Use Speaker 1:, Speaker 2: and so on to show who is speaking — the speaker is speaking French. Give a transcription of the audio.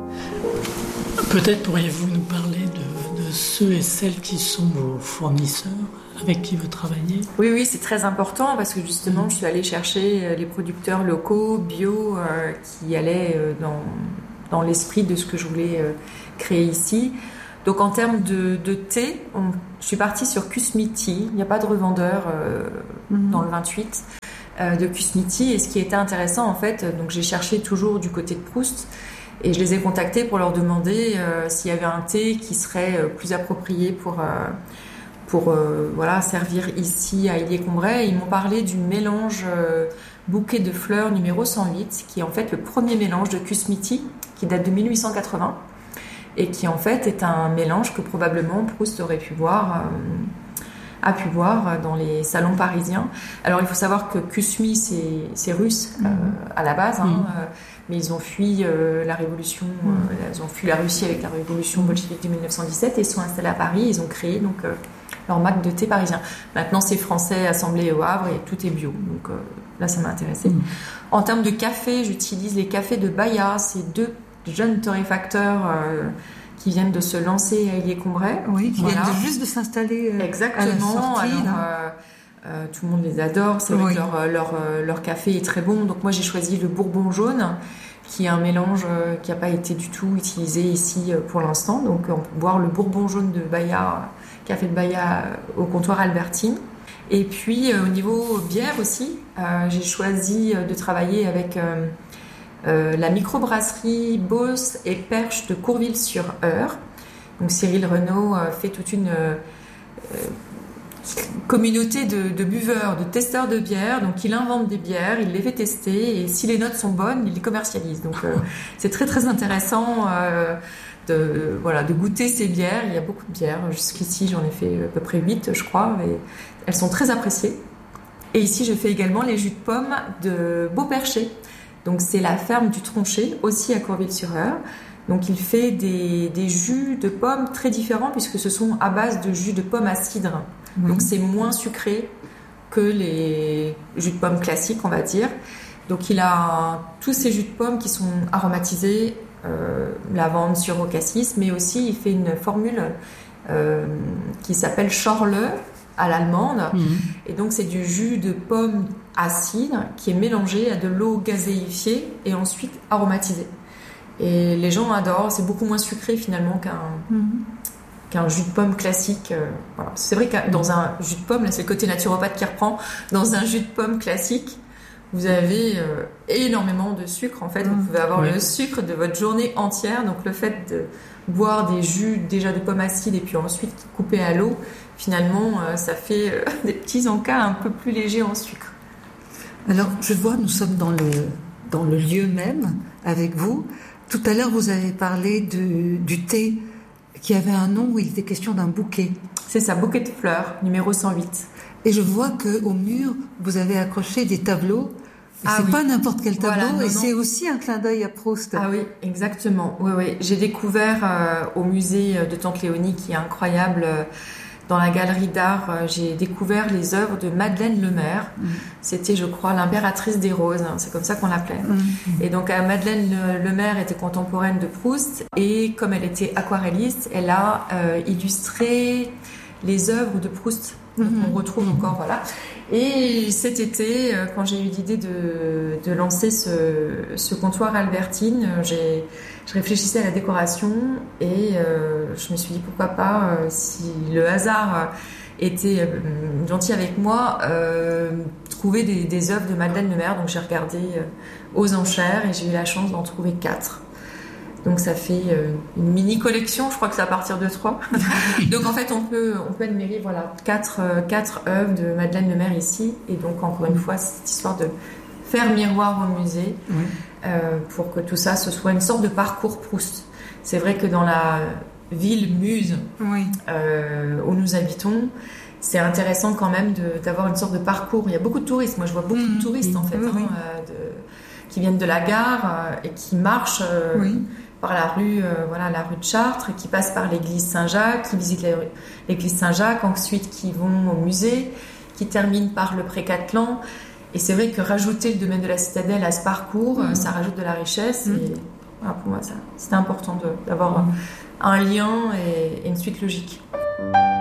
Speaker 1: Peut-être pourriez-vous nous parler de ceux et celles qui sont vos fournisseurs, avec qui vous travaillez?
Speaker 2: Oui, c'est très important parce que justement, je suis allée chercher les producteurs locaux, bio, qui allaient dans l'esprit de ce que je voulais créer ici. Donc en termes de thé, je suis partie sur Kusmiti. Il n'y a pas de revendeur dans le 28 de Kusmiti. Et ce qui était intéressant, en fait, donc j'ai cherché toujours du côté de Proust. Et je les ai contactés pour leur demander s'il y avait un thé qui serait plus approprié pour servir ici à Illiers-Combray. Ils m'ont parlé du mélange bouquet de fleurs numéro 108, qui est en fait le premier mélange de Kusmiti, qui date de 1880, et qui en fait est un mélange que probablement Proust aurait pu boire, a pu boire dans les salons parisiens. Alors il faut savoir que Kusmi, c'est russe à la base, mais ils ont fui la révolution, ils ont fui la Russie avec la révolution bolchevique de 1917 et sont installés à Paris. Ils ont créé donc leur marque de thé parisien. Maintenant, c'est français assemblé au Havre et tout est bio. Donc là, ça m'a intéressée. En termes de café, j'utilise les cafés de Baya. C'est deux jeunes torréfacteurs qui viennent de se lancer à Illiers-Combray.
Speaker 3: Oui, qui viennent juste de s'installer.
Speaker 2: Exactement.
Speaker 3: À la sortie,
Speaker 2: tout le monde les adore. C'est vrai que leur café est très bon. Donc moi, j'ai choisi le Bourbon jaune, qui est un mélange qui n'a pas été du tout utilisé ici pour l'instant. Donc on peut boire le Bourbon jaune de Baya, café de Baya au comptoir Albertine. Et puis au niveau bière aussi, j'ai choisi de travailler avec la microbrasserie Beauce et Perche de Courville-sur-Eure. Donc Cyril Renaud fait toute une communauté de buveurs, de testeurs de bière. Donc il invente des bières, il les fait tester et si les notes sont bonnes, il les commercialise. Donc c'est très très intéressant de goûter ces bières. Il y a beaucoup de bières. Jusqu'ici j'en ai fait à peu près 8 je crois, mais elles sont très appréciées. Et ici je fais également les jus de pommes de Beaupercher. Donc c'est la ferme du Tronchet, aussi à Courville-sur-Eure. Donc il fait des jus de pommes très différents puisque ce sont à base de jus de pommes à cidre. Donc c'est moins sucré que les jus de pommes classiques, on va dire. Donc il a tous ces jus de pommes qui sont aromatisés, lavande, sureau, cassis, mais aussi il fait une formule qui s'appelle Schorle à l'allemande. Et donc c'est du jus de pommes à cidre qui est mélangé à de l'eau gazéifiée et ensuite aromatisée. Et les gens adorent, c'est beaucoup moins sucré finalement qu'un jus de pomme classique. Voilà. C'est vrai que dans un jus de pomme, là c'est le côté naturopathe qui reprend, dans un jus de pomme classique, vous avez énormément de sucre. En fait, vous pouvez avoir le sucre de votre journée entière. Donc le fait de boire des jus déjà de pommes acides et puis ensuite couper à l'eau, finalement, ça fait des petits encas un peu plus légers en sucre.
Speaker 3: Alors, je vois, nous sommes dans le lieu même avec vous. Tout à l'heure, vous avez parlé du thé qui avait un nom où il était question d'un bouquet.
Speaker 2: C'est ça, bouquet de fleurs, numéro 108.
Speaker 3: Et je vois qu'au mur, vous avez accroché des tableaux. Et c'est pas n'importe quel tableau, c'est aussi un clin d'œil à Proust.
Speaker 2: Ah oui, exactement. Oui. J'ai découvert au musée de Tante Léonie, qui est incroyable, dans la galerie d'art, j'ai découvert les œuvres de Madeleine Lemaire. C'était, je crois, l'impératrice des roses. C'est comme ça qu'on l'appelait. Et donc, Madeleine Lemaire était contemporaine de Proust. Et comme elle était aquarelliste, elle a illustré les œuvres de Proust. Donc, on retrouve encore, voilà. Et cet été, quand j'ai eu l'idée de lancer ce comptoir Albertine, je réfléchissais à la décoration et je me suis dit pourquoi pas, si le hasard était gentil avec moi, trouver des œuvres de Madeleine Lemaire. Donc j'ai regardé aux enchères et j'ai eu la chance d'en trouver 4. Donc ça fait une mini collection, je crois que c'est à partir de 3. Donc en fait on peut admirer 4 œuvres de Madeleine Lemaire ici. Et donc encore une fois, cette histoire de faire miroir au musée pour que tout ça ce soit une sorte de parcours Proust. C'est vrai que dans la ville muse où nous habitons, c'est intéressant quand même d'avoir une sorte de parcours. Il y a beaucoup de touristes, moi je vois beaucoup de touristes en fait, qui viennent de la gare et qui marchent par la rue de Chartres, qui passent par l'église Saint-Jacques, qui visitent l'église Saint-Jacques, ensuite qui vont au musée, qui terminent par le Pré Catelan. Et c'est vrai que rajouter le domaine de la Citadelle à ce parcours, ça rajoute de la richesse. Et Voilà, pour moi, c'était important d'avoir un lien et une suite logique.